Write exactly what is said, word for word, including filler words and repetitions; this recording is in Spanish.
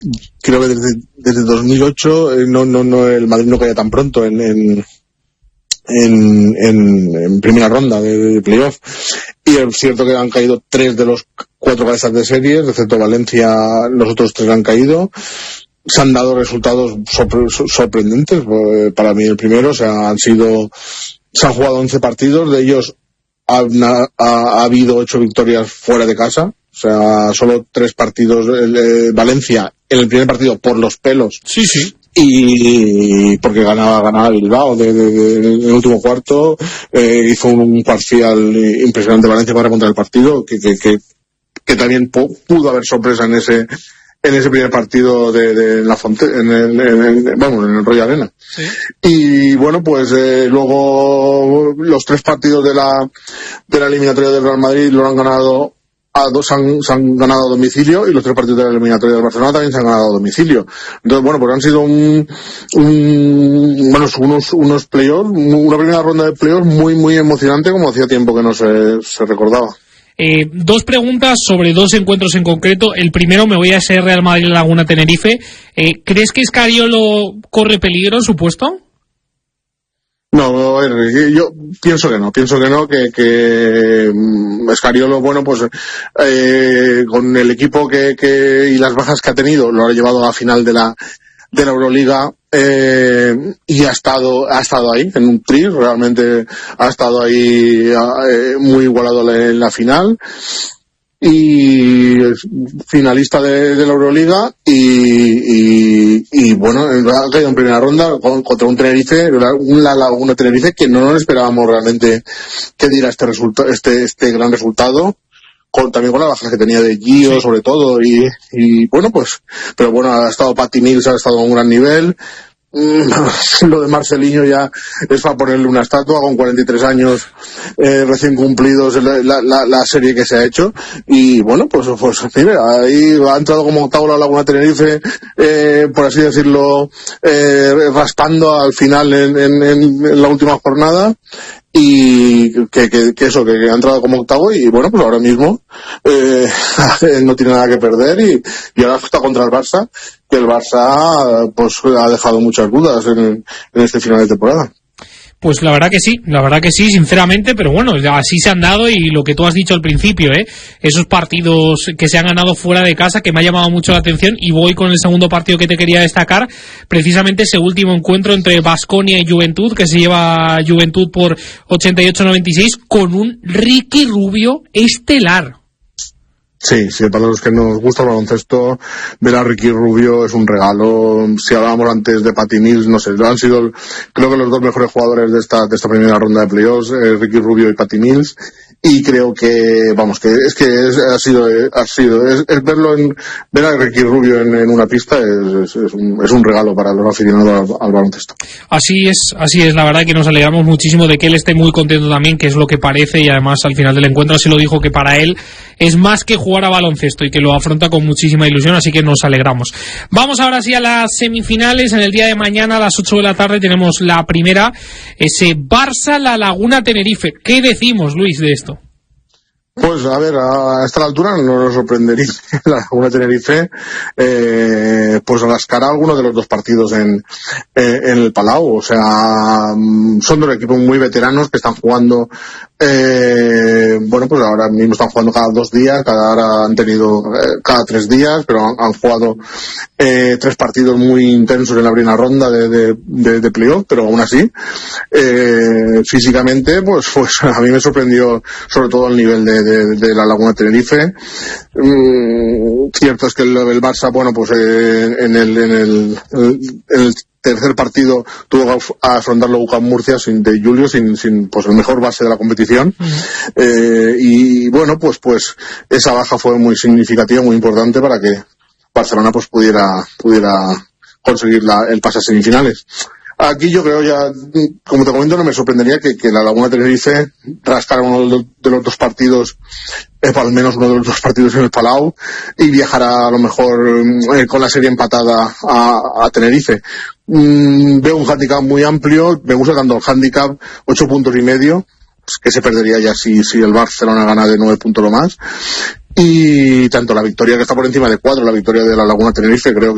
creo que desde, desde dos mil ocho eh, no, no, no, el Madrid no caía tan pronto en, en, en, en, en primera ronda de, de playoff. Y es cierto que han caído tres de los cuatro cabezas de series, excepto Valencia, los otros tres han caído. Se han dado resultados sorpre- sorprendentes eh, para mí el primero, o sea, han sido, se han jugado once partidos, de ellos ha, ha, ha habido ocho victorias fuera de casa, o sea, solo tres partidos, eh, Valencia en el primer partido por los pelos. Sí, sí. Y porque ganaba ganaba Bilbao de, de, de, en el último cuarto, eh, hizo un, un parcial impresionante Valencia para remontar el partido, que, que, que, que también pu- pudo haber sorpresa en ese en ese primer partido de, de la Fonte, en el, en el, vamos, en el Royal Arena. Sí. Y bueno, pues eh, luego los tres partidos de la de la eliminatoria del Real Madrid lo han ganado a dos, han, se han ganado a domicilio, y los tres partidos de la eliminatoria del Barcelona también se han ganado a domicilio. Entonces, bueno, pues han sido un, un bueno, unos unos playoffs, una primera ronda de playoffs muy muy emocionante, como hacía tiempo que no se, se recordaba. Eh, dos preguntas sobre dos encuentros en concreto. El primero, me voy a ese Real Madrid Laguna Tenerife. Eh, ¿Crees que Scariolo corre peligro en su puesto? No, a ver, yo pienso que no, pienso que no, que, que Scariolo, bueno, pues eh, con el equipo que, que y las bajas que ha tenido, lo ha llevado a la final de la de la Euroliga, eh, y ha estado ha estado ahí en un tri, realmente ha estado ahí eh, muy igualado en la final, y finalista de, de la Euroliga, y, y, y bueno, ha caído en primera ronda con, contra un Tenerife, un La Laguna Tenerife que no nos esperábamos realmente que diera este resultado, este este gran resultado, con, también con la baja que tenía de Gio, sí, sobre todo, y, y bueno, pues, pero bueno, ha estado Patty Mills, ha estado a un gran nivel. Lo de Marcelinho ya es para ponerle una estatua, con cuarenta y tres años eh, recién cumplidos, la, la, la serie que se ha hecho. Y bueno, pues, pues mire, ahí ha entrado como octavo la Laguna Tenerife, eh, por así decirlo, eh, raspando al final en, en, en la última jornada, y que, que, que eso, que, que ha entrado como octavo, y bueno, pues ahora mismo eh, no tiene nada que perder, y, y ahora está contra el Barça, que el Barça pues ha dejado muchas dudas en, en este final de temporada. Pues la verdad que sí, la verdad que sí, sinceramente, pero bueno, así se han dado, y lo que tú has dicho al principio, ¿eh? Esos partidos que se han ganado fuera de casa, que me ha llamado mucho la atención, y voy con el segundo partido que te quería destacar, precisamente ese último encuentro entre Baskonia y Juventud, que se lleva Juventud por ochenta y ocho a noventa y seis, con un Ricky Rubio estelar. Sí, sí, para los que nos gusta el baloncesto, ver a Ricky Rubio es un regalo. Si hablábamos antes de Patty Mills, no sé, han sido, creo que los dos mejores jugadores de esta de esta primera ronda de playoffs, eh, Ricky Rubio y Patty Mills, y creo que, vamos, que es que es, ha sido, ha sido, es, es verlo en, ver a Ricky Rubio en, en una pista es, es, es, un, es un regalo para los aficionados al, al baloncesto. Así es, así es, la verdad que nos alegramos muchísimo de que él esté muy contento también, que es lo que parece, y además al final del encuentro se lo dijo, que para él es más que jugar a baloncesto, y que lo afronta con muchísima ilusión, así que nos alegramos. Vamos ahora sí a las semifinales. En el día de mañana a las ocho de la tarde tenemos la primera, ese Barça La Laguna Tenerife. ¿Qué decimos, Luis, de esto? Pues a ver, a esta altura no nos sorprendería la Laguna Tenerife eh, pues rascará alguno de los dos partidos en, eh, en el Palau. O sea, son dos equipos muy veteranos que están jugando, eh, bueno, pues ahora mismo están jugando cada dos días, cada ahora han tenido eh, cada tres días, pero han, han jugado eh, tres partidos muy intensos en la primera ronda de, de, de, de playoff, pero aún así, eh, físicamente, pues, pues a mí me sorprendió sobre todo el nivel de De, de la Laguna Tenerife. Mm, cierto es que el, el Barça, bueno, pues eh, en, el, en, el, en el tercer partido tuvo que afrontarlo UCAM Murcia sin de Julio, sin, sin pues el mejor base de la competición. Uh-huh. eh, y bueno, pues pues esa baja fue muy significativa, muy importante para que Barcelona pues pudiera pudiera conseguir la, el pase a semifinales. Aquí yo creo ya, como te comento, no me sorprendería que, que la Laguna Tenerife rascara uno de los dos partidos, eh, al menos uno de los dos partidos en el Palau, y viajara a lo mejor eh, con la serie empatada a, a Tenerife. Mm, veo un handicap muy amplio, me gusta tanto el handicap, ocho puntos y medio, que se perdería ya si, si el Barcelona gana de nueve puntos o más. Y tanto la victoria, que está por encima de cuatro, la victoria de la Laguna Tenerife, creo